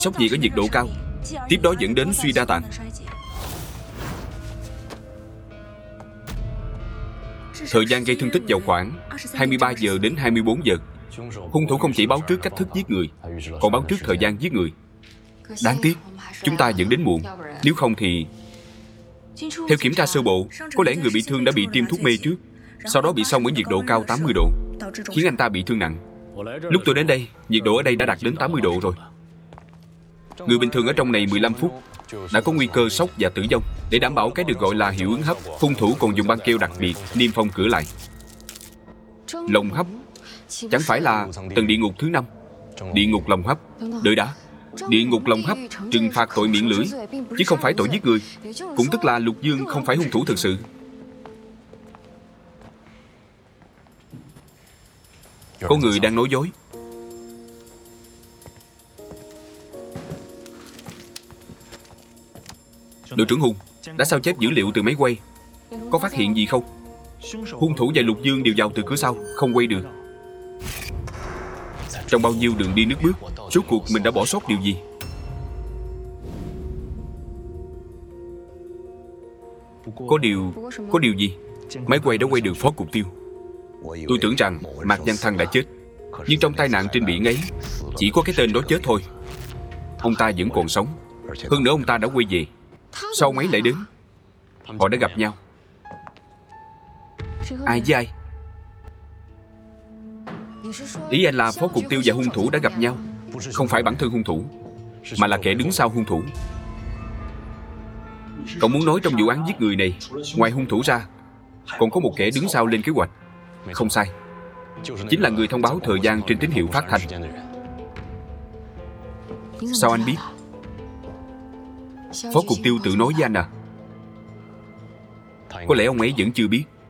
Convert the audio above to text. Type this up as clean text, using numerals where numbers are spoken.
Sốc nhiệt ở nhiệt độ cao, tiếp đó dẫn đến suy đa tạng. Thời gian gây thương tích vào khoảng 23 giờ đến 24 giờ. Hung thủ không chỉ báo trước cách thức giết người, còn báo trước thời gian giết người. Đáng tiếc, chúng ta dẫn đến muộn. Nếu không thì... Theo kiểm tra sơ bộ, có lẽ người bị thương đã bị tiêm thuốc mê trước, sau đó bị xông ở nhiệt độ cao 80 độ, khiến anh ta bị thương nặng. Lúc tôi đến đây, nhiệt độ ở đây đã đạt đến 80 độ rồi. Người bình thường ở trong này 15 phút đã có nguy cơ sốc và tử vong. Để đảm bảo cái được gọi là hiệu ứng hấp, hung thủ còn dùng băng keo đặc biệt niêm phong cửa lại. Lồng hấp chẳng phải là tầng địa ngục thứ 5. Địa ngục lồng hấp. Đợi đã, địa ngục lồng hấp trừng phạt tội miệng lưỡi, chứ không phải tội giết người. Cũng tức là Lục Dương không phải hung thủ thực sự. Có người đang nói dối. Đội trưởng Hùng đã sao chép dữ liệu từ máy quay. Có phát hiện gì không? Hung thủ và Lục Dương đều vào từ cửa sau, không quay được. Trong bao nhiêu đường đi nước bước, rốt cuộc mình đã bỏ sót điều gì? Có điều gì? Máy quay đã quay được Phó Cục Tiêu. Tôi tưởng rằng Mạc Văn Thăng đã chết, nhưng trong tai nạn trên biển ấy chỉ có cái tên đó chết thôi. Ông ta vẫn còn sống. Hơn nữa ông ta đã quay về. Sao ông ấy lại đến? Họ đã gặp nhau. Ai với ai? Ý anh là Phó Cục Tiêu và hung thủ đã gặp nhau. Không phải bản thân hung thủ, mà là kẻ đứng sau hung thủ. Cậu muốn nói trong vụ án giết người này, ngoài hung thủ ra, còn có một kẻ đứng sau lên kế hoạch. Không sai, chính là người thông báo thời gian trên tín hiệu phát thanh. Sao anh biết? Phó Cục Tiêu tự nói với anh à? Có lẽ ông ấy vẫn chưa biết.